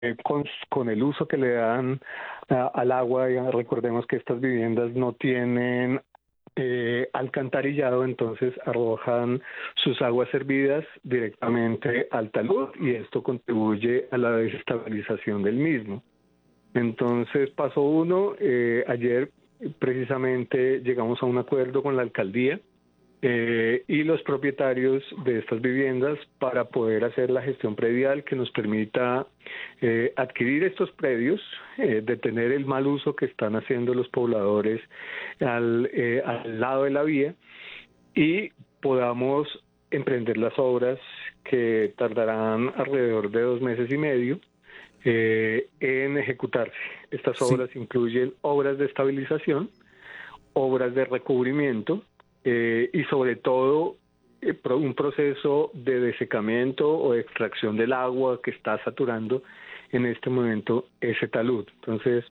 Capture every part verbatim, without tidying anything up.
con, con el uso que le dan a, al agua. Ya recordemos que estas viviendas no tienen eh, alcantarillado, entonces arrojan sus aguas hervidas directamente al talud y esto contribuye a la desestabilización del mismo. Entonces, paso uno, eh, ayer precisamente llegamos a un acuerdo con la alcaldía eh, y los propietarios de estas viviendas para poder hacer la gestión predial que nos permita eh, adquirir estos predios, eh, detener el mal uso que están haciendo los pobladores al, eh, al lado de la vía y podamos emprender las obras que tardarán alrededor de dos meses y medio eh, en ejecutarse. Estas obras sí. incluyen obras de estabilización, obras de recubrimiento, Eh, y sobre todo eh, un proceso de desecamiento o de extracción del agua que está saturando en este momento ese talud. Entonces,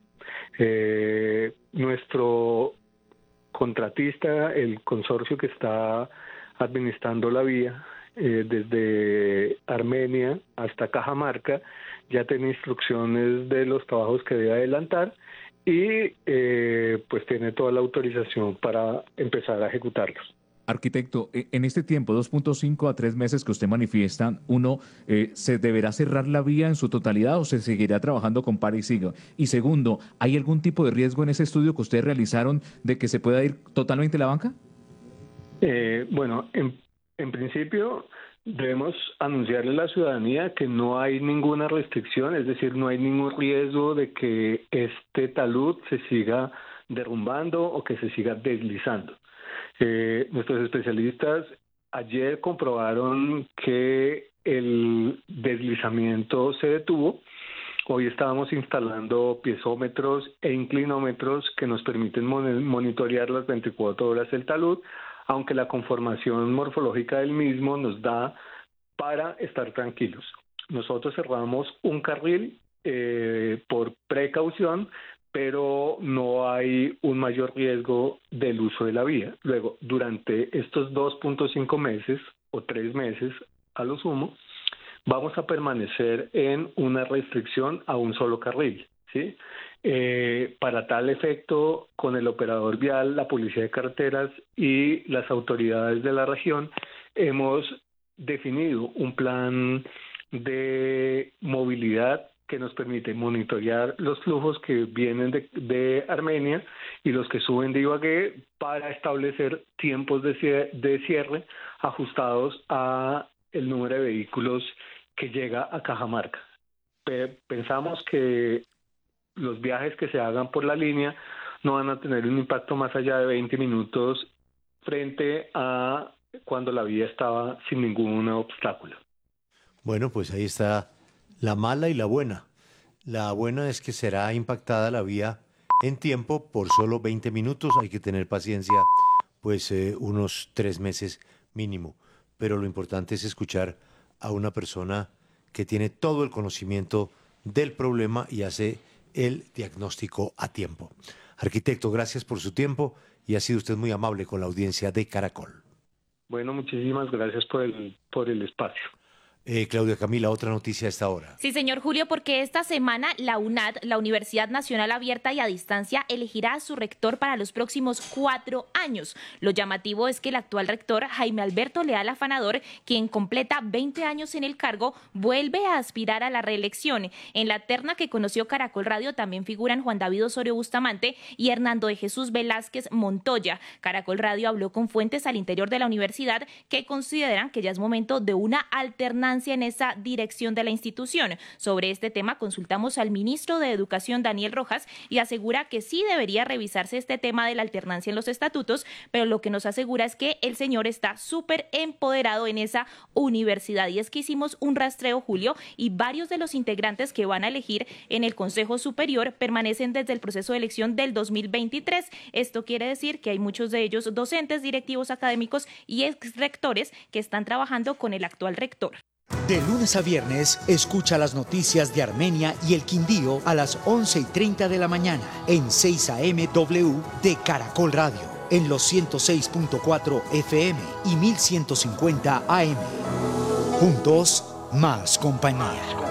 eh, nuestro contratista, el consorcio que está administrando la vía, eh, desde Armenia hasta Cajamarca, ya tiene instrucciones de los trabajos que debe adelantar y eh, pues tiene toda la autorización para empezar a ejecutarlos. Arquitecto, en este tiempo, dos punto cinco a tres meses que usted manifiesta, uno, eh, ¿se deberá cerrar la vía en su totalidad o se seguirá trabajando con para y siga? Y segundo, ¿hay algún tipo de riesgo en ese estudio que ustedes realizaron de que se pueda ir totalmente la banca? Eh, bueno, en, en principio debemos anunciarle a la ciudadanía que no hay ninguna restricción, es decir, no hay ningún riesgo de que este talud se siga derrumbando o que se siga deslizando. Eh, nuestros especialistas ayer comprobaron que el deslizamiento se detuvo. Hoy estábamos instalando piezómetros e inclinómetros que nos permiten mon- monitorear las veinticuatro horas el talud, aunque la conformación morfológica del mismo nos da para estar tranquilos. Nosotros cerramos un carril eh, por precaución, pero no hay un mayor riesgo del uso de la vía. Luego, durante estos dos punto cinco meses o tres meses a lo sumo, vamos a permanecer en una restricción a un solo carril, ¿sí? Eh, para tal efecto, con el operador vial, la policía de carreteras y las autoridades de la región, hemos definido un plan de movilidad que nos permite monitorear los flujos que vienen de, de Armenia y los que suben de Ibagué para establecer tiempos de cierre, de cierre ajustados a el número de vehículos que llega a Cajamarca. Pe- pensamos que los viajes que se hagan por la línea no van a tener un impacto más allá de veinte minutos frente a cuando la vía estaba sin ningún obstáculo. Bueno, pues ahí está la mala y la buena. La buena es que será impactada la vía en tiempo por solo veinte minutos. Hay que tener paciencia, pues eh, unos tres meses mínimo. Pero lo importante es escuchar a una persona que tiene todo el conocimiento del problema y hace el diagnóstico a tiempo. Arquitecto, gracias por su tiempo y ha sido usted muy amable con la audiencia de Caracol. Bueno, muchísimas gracias por el, por el espacio. Eh, Claudia Camila, otra noticia a esta hora. Sí, señor Julio, porque esta semana la UNAD, la Universidad Nacional Abierta y a Distancia, elegirá a su rector para los próximos cuatro años. Lo llamativo es que el actual rector, Jaime Alberto Leal Afanador, quien completa veinte años en el cargo, vuelve a aspirar a la reelección. En la terna que conoció Caracol Radio también figuran Juan David Osorio Bustamante y Hernando de Jesús Velázquez Montoya. Caracol Radio habló con fuentes al interior de la universidad que consideran que ya es momento de una alternancia en esa dirección de la institución. Sobre este tema consultamos al ministro de Educación, Daniel Rojas, y asegura que sí debería revisarse este tema de la alternancia en los estatutos, pero lo que nos asegura es que el señor está súper empoderado en esa universidad. Y es que hicimos un rastreo, Julio, y varios de los integrantes que van a elegir en el Consejo Superior permanecen desde el proceso de elección del dos mil veintitrés. Esto quiere decir que hay muchos de ellos docentes, directivos académicos y exrectores que están trabajando con el actual rector. De lunes a viernes, escucha las noticias de Armenia y el Quindío a las once y treinta de la mañana en seis A M W de Caracol Radio, en los ciento seis punto cuatro F M y mil ciento cincuenta A M. Juntos, más compañía.